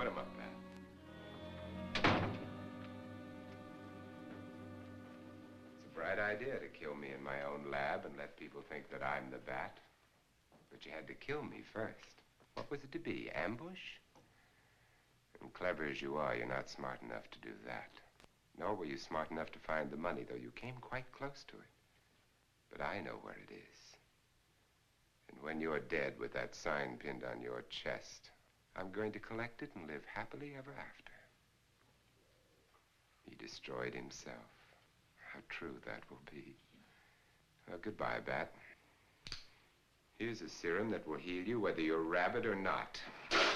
Put him up, Bat. It's a bright idea to kill me in my own lab and let people think that I'm the Bat. But you had to kill me first. What was it to be, ambush? And clever as you are, you're not smart enough to do that. Nor were you smart enough to find the money, though you came quite close to it. But I know where it is. And when you're dead with that sign pinned on your chest, I'm going to collect it and live happily ever after. He destroyed himself. How true that will be. Well, goodbye, Bat. Here's a serum that will heal you whether you're a rabbit or not.